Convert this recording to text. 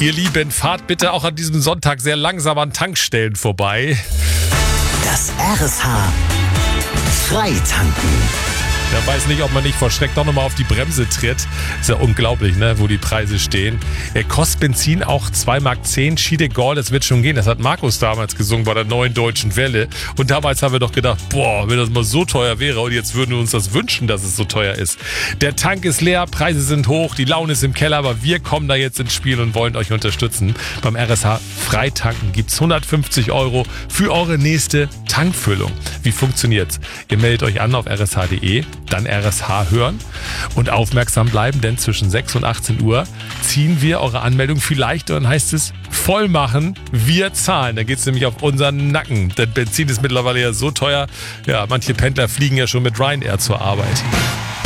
Ihr Lieben, fahrt bitte auch an diesem Sonntag sehr langsam an Tankstellen vorbei. Das RSH Freitanken. Der weiß nicht, ob man nicht vor Schreck doch nochmal auf die Bremse tritt. Ist ja unglaublich, ne, wo die Preise stehen. Kostet Benzin auch 2,10 Mark. Schiedegol, das wird schon gehen. Das hat Markus damals gesungen bei der Neuen Deutschen Welle. Und damals haben wir doch gedacht, boah, wenn das mal so teuer wäre. Und jetzt würden wir uns das wünschen, dass es so teuer ist. Der Tank ist leer, Preise sind hoch, die Laune ist im Keller. Aber wir kommen da jetzt ins Spiel und wollen euch unterstützen. Beim RSH Freitanken gibt's 150 € für eure nächste Tankfüllung. Wie funktioniert's? Ihr meldet euch an auf rsh.de, dann RSH hören und aufmerksam bleiben, denn zwischen 6 und 18 Uhr ziehen wir eure Anmeldung vielleicht und dann heißt es voll machen, wir zahlen. Dann geht's nämlich auf unseren Nacken, denn Benzin ist mittlerweile ja so teuer. Ja, manche Pendler fliegen ja schon mit Ryanair zur Arbeit.